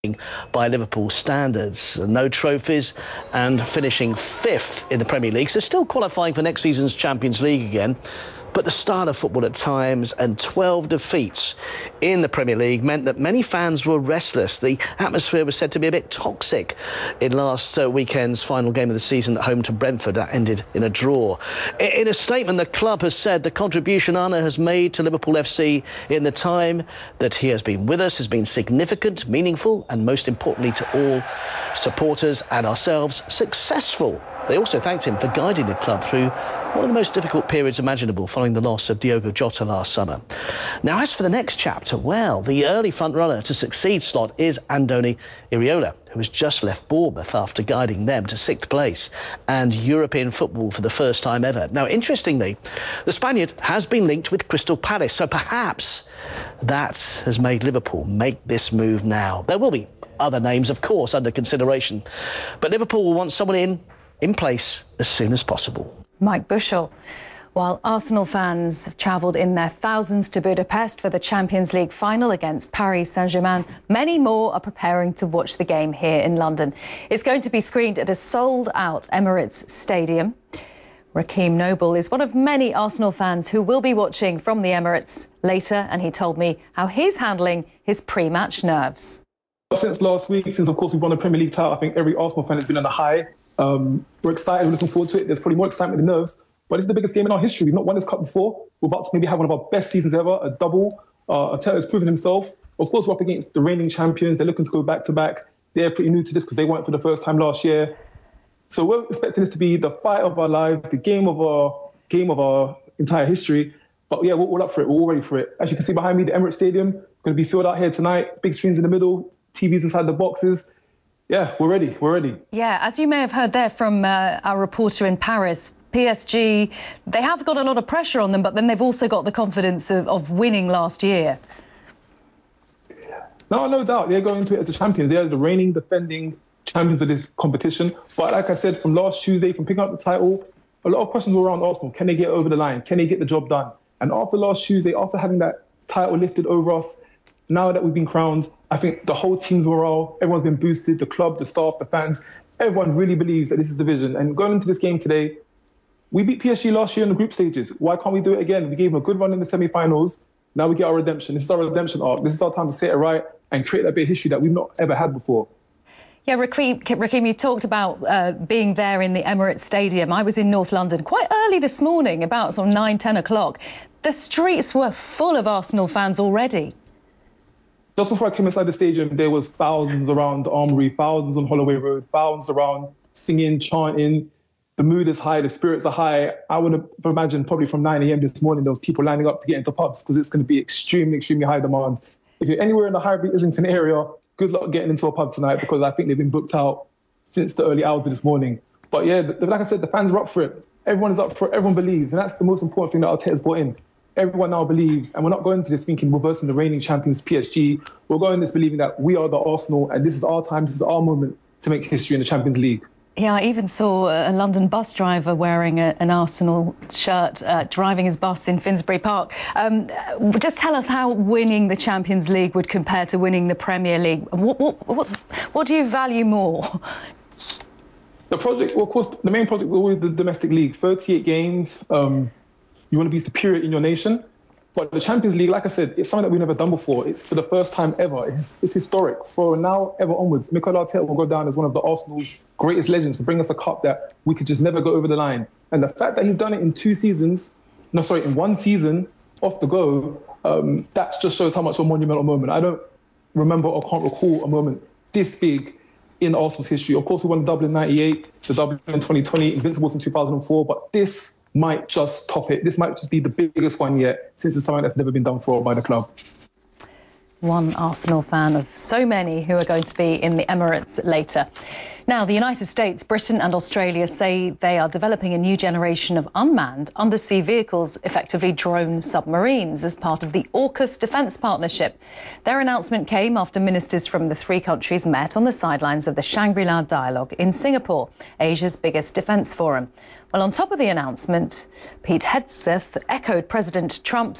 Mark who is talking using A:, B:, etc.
A: by Liverpool standards. No trophies and finishing 5th in the Premier League, so still qualifying for next season's Champions League again. But the style of football at times and 12 defeats in the Premier League meant that many fans were restless. The atmosphere was said to be a bit toxic in last weekend's final game of the season at home to Brentford. That ended in a draw. In a statement, the club has said the contribution Arne has made to Liverpool FC in the time that he has been with us has been significant, meaningful, and most importantly to all supporters and ourselves, successful. They also thanked him for guiding the club through one of the most difficult periods imaginable following the loss of Diogo Jota last summer. Now, as for the next chapter, well, the early front-runner to succeed Slot is Andoni Iraola, who has just left Bournemouth after guiding them to 6th place and European football for the first time ever. Now, interestingly, the Spaniard has been linked with Crystal Palace, so perhaps that has made Liverpool make this move now. There will be other names, of course, under consideration, but Liverpool will want someone in place as soon as possible.
B: Mike Bushell. While Arsenal fans have travelled in their thousands to Budapest for the Champions League final against Paris Saint-Germain, many more are preparing to watch the game here in London. It's going to be screened at a sold-out Emirates Stadium. Raheem Noble is one of many Arsenal fans who will be watching from the Emirates later, and he told me how he's handling his pre-match nerves.
C: Since last week, since of course we won the Premier League title, I think every Arsenal fan has been on a high. We're excited, we're looking forward to it. There's probably more excitement than nerves, but it's the biggest game in our history. We've not won this cup before. We're about to maybe have one of our best seasons ever, a double. Arteta's proven himself. Of course, we're up against the reigning champions. They're looking to go back-to-back. They're pretty new to this because they went for the first time last year. So we're expecting this to be the fight of our lives, the game of our entire history. But yeah, we're all up for it. We're all ready for it. As you can see behind me, the Emirates Stadium, going to be filled out here tonight. Big screens in the middle, TVs inside the boxes. Yeah, we're ready. We're ready.
B: Yeah, as you may have heard there from our reporter in Paris, PSG, they have got a lot of pressure on them, but then they've also got the confidence of winning last year.
C: No doubt. They're going to it as the champions. They are the reigning, defending champions of this competition. But like I said, from last Tuesday, from picking up the title, a lot of questions were around Arsenal. Can they get over the line? Can they get the job done? And after last Tuesday, after having that title lifted over us, now that we've been crowned, I think the whole team's morale, everyone's been boosted, the club, the staff, the fans, everyone really believes that this is the vision. And going into this game today, we beat PSG last year in the group stages. Why can't we do it again? We gave them a good run in the semi-finals. Now we get our redemption. This is our redemption arc. This is our time to set it right and create that bit of history that we've not ever had before.
B: Yeah, Raheem, you talked about being there in the Emirates Stadium. I was in North London quite early this morning, about sort of 9, 10 o'clock. The streets were full of Arsenal fans already.
C: Just before I came inside the stadium, there was thousands around the Armoury, thousands on Holloway Road, thousands around singing, chanting. The mood is high, the spirits are high. I would have imagined probably from 9 a.m. this morning, there was people lining up to get into pubs because it's going to be extremely, extremely high demands. If you're anywhere in the Highbury, Islington area, good luck getting into a pub tonight because I think they've been booked out since the early hours of this morning. But yeah, like I said, the fans are up for it. Everyone is up for it. Everyone believes. And that's the most important thing that Arteta's brought in. Everyone now believes, and we're not going to this thinking we're versing the reigning champions PSG. We're going this believing that we are the Arsenal and this is our time, this is our moment to make history in the Champions League.
B: Yeah, I even saw a London bus driver wearing an Arsenal shirt, driving his bus in Finsbury Park. Just tell us how winning the Champions League would compare to winning the Premier League. What do you value more?
C: The project, well, of course, the main project was always the domestic league. 38 games. You want to be superior in your nation. But the Champions League, like I said, it's something that we've never done before. It's for the first time ever. It's historic. For now, ever onwards, Mikel Arteta will go down as one of the Arsenal's greatest legends to bring us a cup that we could just never go over the line. And the fact that he's done it in in one season, off the go, that just shows how much of a monumental moment. I don't remember or can't recall a moment this big in Arsenal's history. Of course, we won the double in 98, the double in 2020, Invincibles in 2004, but this might just top it. This might just be the biggest one yet, since it's something that's never been done before by the club.
B: One Arsenal fan of so many who are going to be in the Emirates later. Now, the United States, Britain and Australia say they are developing a new generation of unmanned undersea vehicles, effectively drone submarines, as part of the AUKUS defence partnership. Their announcement came after ministers from the three countries met on the sidelines of the Shangri-La Dialogue in Singapore, Asia's biggest defence forum. Well, on top of the announcement, Pete Hegseth echoed President Trump's